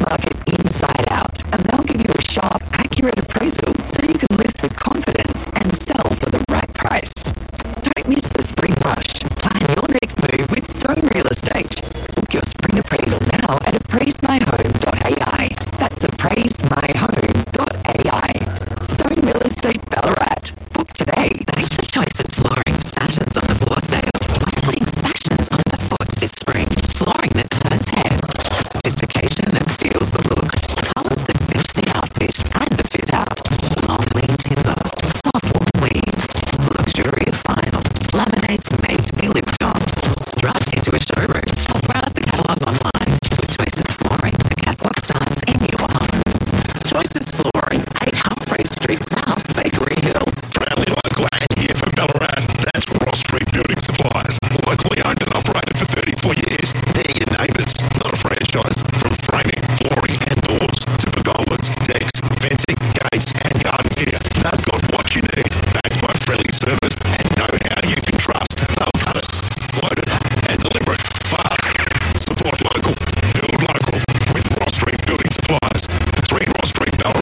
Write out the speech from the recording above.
market inside out, and they'll give you a sharp, accurate appraisal so you can list with confidence and sell for the right price. Don't miss the spring rush. Plan your next move with Stone Real Estate. Book your spring appraisal now at appraisemyhome.ai. That's appraisemyhome.ai. Stone Real Estate Ballarat. Book today. Thanks to Choices Flooring's Fashions on the Floor sales, we're putting fashions underfoot this spring. Flooring that turns heads, sophistication that steals the look, colours that cinch the outfit and the fit out, long lean timber, soft warm weaves, luxurious vinyl, laminates made to be lived on. Strut into a showroom or browse the catalogue online. With Choices Flooring, the catwalk starts in your home. Choices Flooring, 8 Humphreys Street South, Bakery Hill. Proudly local and here for Ballarat. That's Ross Street Building Supplies. Locally owned and operated for 34 years. They're your neighbours, not a franchise. From framing, flooring and doors to pergolas, decks, fencing, gates and garden gear. They've got what you need, backed by friendly service and know-how you can trust. They'll cut it, load it and deliver it fast. Support local, build local with Ross Street Building Supplies. 3 Ross Street, Ballarat.